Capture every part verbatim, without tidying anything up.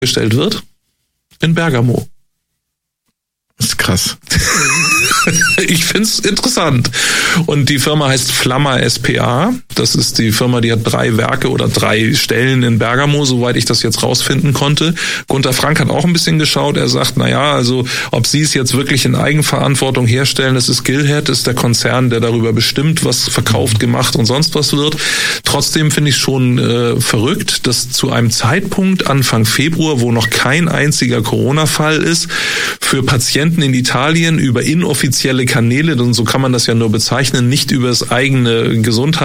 gestellt wird? In Bergamo. Das ist krass. Ich find's interessant. Und die Firma heißt Flamma S P A. Das ist die Firma, die hat drei Werke oder drei Stellen in Bergamo, soweit ich das jetzt rausfinden konnte. Gunter Frank hat auch ein bisschen geschaut. Er sagt, na ja, also ob sie es jetzt wirklich in Eigenverantwortung herstellen, das ist Gillhead, ist der Konzern, der darüber bestimmt, was verkauft, gemacht und sonst was wird. Trotzdem finde ich schon äh, verrückt, dass zu einem Zeitpunkt Anfang Februar, wo noch kein einziger Corona-Fall ist, für Patienten in Italien über inoffizielle Kanäle, und so kann man das ja nur bezeichnen, nicht über das eigene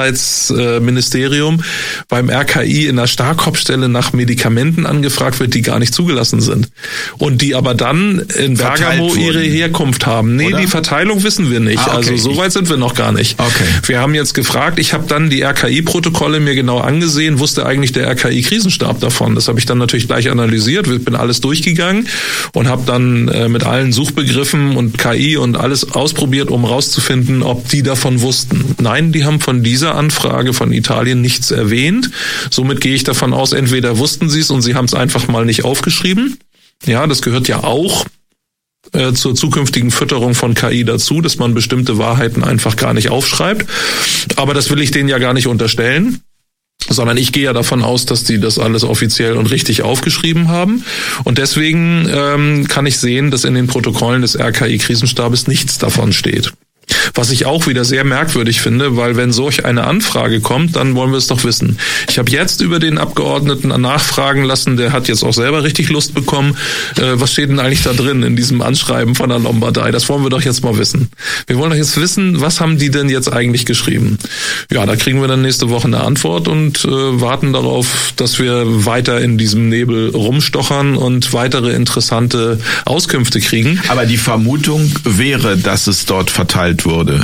Gesundheitsministerium, beim R K I in der Starkopfstelle nach Medikamenten angefragt wird, die gar nicht zugelassen sind. Und die aber dann in Bergamo ihre Herkunft haben. Nee, oder? Die Verteilung wissen wir nicht. Ah, okay. Also so weit sind wir noch gar nicht. Okay. Wir haben jetzt gefragt, ich habe dann die R K I-Protokolle mir genau angesehen, wusste eigentlich der R K I-Krisenstab davon. Das habe ich dann natürlich gleich analysiert, bin alles durchgegangen und habe dann äh, mit allen Suchbegriffen und K I und alles ausprobiert, um rauszufinden, ob die davon wussten. Nein, die haben von dieser Anfrage von Italien nichts erwähnt. Somit gehe ich davon aus, entweder wussten sie es und sie haben es einfach mal nicht aufgeschrieben. Ja, das gehört ja auch äh, zur zukünftigen Fütterung von K I dazu, dass man bestimmte Wahrheiten einfach gar nicht aufschreibt. Aber das will ich denen ja gar nicht unterstellen, sondern ich gehe ja davon aus, dass die das alles offiziell und richtig aufgeschrieben haben. Und deswegen ähm, kann ich sehen, dass in den Protokollen des R K I-Krisenstabes nichts davon steht. Was ich auch wieder sehr merkwürdig finde, weil wenn solch eine Anfrage kommt, dann wollen wir es doch wissen. Ich habe jetzt über den Abgeordneten nachfragen lassen, der hat jetzt auch selber richtig Lust bekommen. Äh, was steht denn eigentlich da drin in diesem Anschreiben von der Lombardei? Das wollen wir doch jetzt mal wissen. Wir wollen doch jetzt wissen, was haben die denn jetzt eigentlich geschrieben? Ja, da kriegen wir dann nächste Woche eine Antwort und äh, warten darauf, dass wir weiter in diesem Nebel rumstochern und weitere interessante Auskünfte kriegen. Aber die Vermutung wäre, dass es dort verteilt wurde.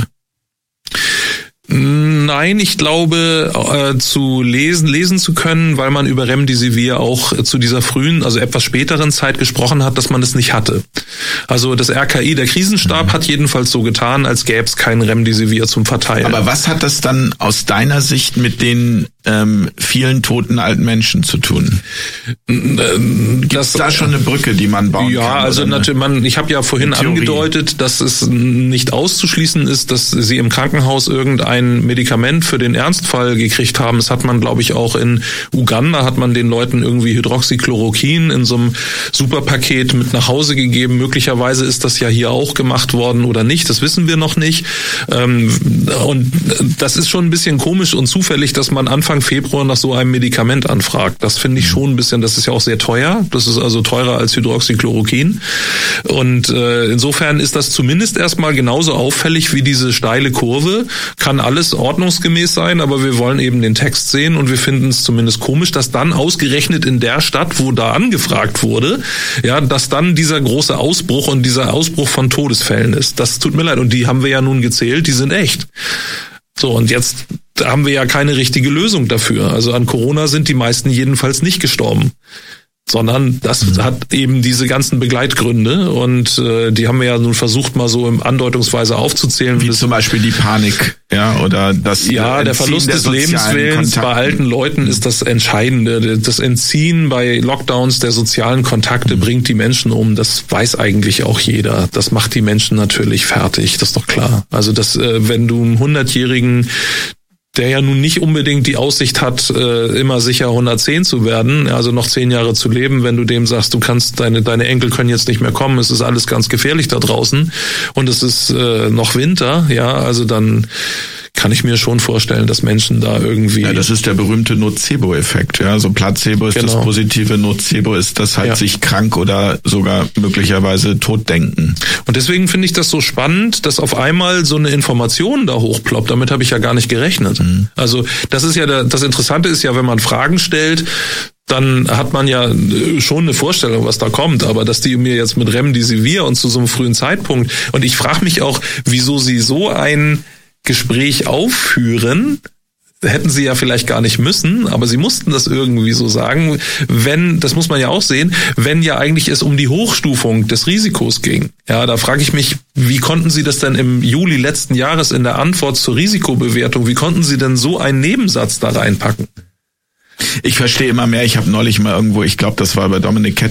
Nein, ich glaube, äh, zu lesen, lesen zu können, weil man über Remdesivir auch äh, zu dieser frühen, also etwas späteren Zeit gesprochen hat, dass man es nicht hatte. Also das R K I, der Krisenstab, mhm. hat jedenfalls so getan, als gäbe es kein Remdesivir zum Verteilen. Aber was hat das dann aus deiner Sicht mit den ähm, vielen toten alten Menschen zu tun? Gibt es da schon eine Brücke, die man bauen ja, kann? Ja, also natürlich, man, ich habe ja vorhin angedeutet, dass es nicht auszuschließen ist, dass sie im Krankenhaus irgendein Medikament für den Ernstfall gekriegt haben. Das hat man, glaube ich, auch in Uganda, hat man den Leuten irgendwie Hydroxychloroquin in so einem Superpaket mit nach Hause gegeben. Möglicherweise ist das ja hier auch gemacht worden oder nicht, das wissen wir noch nicht. Und das ist schon ein bisschen komisch und zufällig, dass man Anfang Februar nach so einem Medikament anfragt. Das finde ich schon ein bisschen, das ist ja auch sehr teuer. Das ist also teurer als Hydroxychloroquin. Und insofern ist das zumindest erstmal genauso auffällig wie diese steile Kurve. Kann alles ordnungsgemäß sein, aber wir wollen eben den Text sehen und wir finden es zumindest komisch, dass dann ausgerechnet in der Stadt, wo da angefragt wurde, ja, dass dann dieser große Ausbruch und dieser Ausbruch von Todesfällen ist. Das tut mir leid und die haben wir ja nun gezählt, die sind echt. So, und jetzt haben wir ja keine richtige Lösung dafür. Also an Corona sind die meisten jedenfalls nicht gestorben, sondern das mhm. hat eben diese ganzen Begleitgründe und äh, die haben wir ja nun versucht mal so im andeutungsweise aufzuzählen. Wie zum Beispiel die Panik, ja, oder das Ja, Entziehen der Verlust der des Lebenswillens Kontakten. Bei alten Leuten ist das Entscheidende. Das Entziehen bei Lockdowns der sozialen Kontakte mhm. bringt die Menschen um. Das weiß eigentlich auch jeder. Das macht die Menschen natürlich fertig, das ist doch klar. Also das, äh, wenn du einen hundertjährigen, der ja nun nicht unbedingt die Aussicht hat, äh, immer sicher hundertzehn zu werden, also noch zehn Jahre zu leben, wenn du dem sagst, du kannst, deine deine Enkel können jetzt nicht mehr kommen, es ist alles ganz gefährlich da draußen und es ist äh, noch Winter, ja, also dann kann ich mir schon vorstellen, dass Menschen da irgendwie... Ja, das ist der berühmte Nocebo-Effekt. Ja, so Placebo ist genau. Das Positive, Nocebo ist das halt ja. sich krank oder sogar möglicherweise tot denken. Und deswegen finde ich das so spannend, dass auf einmal so eine Information da hochploppt. Damit habe ich ja gar nicht gerechnet. Mhm. Also das ist ja der, das Interessante ist ja, wenn man Fragen stellt, dann hat man ja schon eine Vorstellung, was da kommt, aber dass die mir jetzt mit Remdesivir und zu so einem frühen Zeitpunkt und ich frage mich auch, wieso sie so ein Gespräch aufführen, hätten sie ja vielleicht gar nicht müssen, aber sie mussten das irgendwie so sagen, wenn, das muss man ja auch sehen, wenn ja eigentlich es um die Hochstufung des Risikos ging. Ja, da frage ich mich, wie konnten Sie das denn im Juli letzten Jahres in der Antwort zur Risikobewertung, wie konnten Sie denn so einen Nebensatz da reinpacken? Ich verstehe immer mehr. Ich habe neulich mal irgendwo, ich glaube, das war bei Dominik